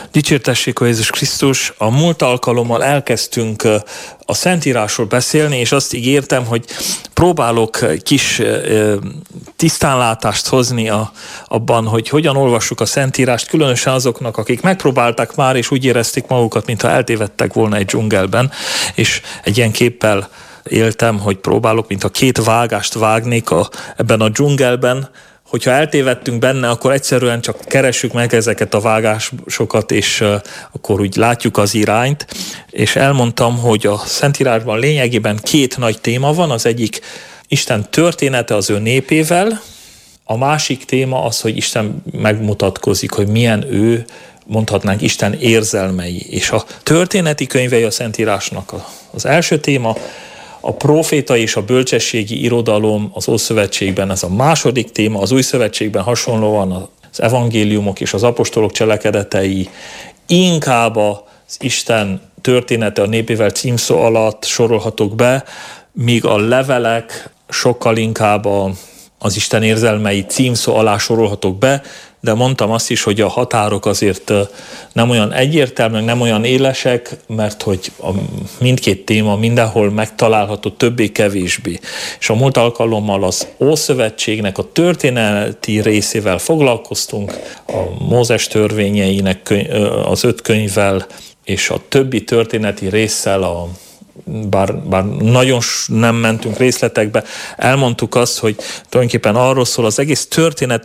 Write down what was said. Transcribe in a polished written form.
Dicsértessék a Jézus Krisztus! A múlt alkalommal elkezdtünk a Szentírásról beszélni, és azt ígértem, hogy próbálok kis tisztánlátást hozni abban, hogy hogyan olvassuk a Szentírást, különösen azoknak, akik megpróbálták már, és úgy érezték magukat, mintha eltévedtek volna egy dzsungelben, és egy ilyen képpel éltem, hogy próbálok, mintha két vágást vágnék ebben a dzsungelben. Hogyha eltévedtünk benne, akkor egyszerűen csak keressük meg ezeket a vágásokat, és akkor úgy látjuk az irányt. És elmondtam, hogy a Szentírásban lényegében két nagy téma van. Az egyik Isten története az ő népével, a másik téma az, hogy Isten megmutatkozik, hogy milyen ő, mondhatnánk Isten érzelmei. És a történeti könyvei a Szentírásnak az első téma, a próféta és a bölcsességi irodalom az Ószövetségben ez a második téma, az Új Szövetségben hasonlóan az evangéliumok és az apostolok cselekedetei inkább az Isten története a népével címszó alatt sorolhatók be, míg a levelek sokkal inkább az Isten érzelmei címszó alá sorolhatók be, de mondtam azt is, hogy a határok azért nem olyan egyértelműek, nem olyan élesek, mert hogy mindkét téma mindenhol megtalálható többé-kevésbé. És a múlt alkalommal az Ószövetségnek a történeti részével foglalkoztunk, a Mózes törvényeinek az 5 könyvvel, és a többi történeti résszel, bár nagyon nem mentünk részletekbe, elmondtuk azt, hogy tulajdonképpen arról szól az egész történet,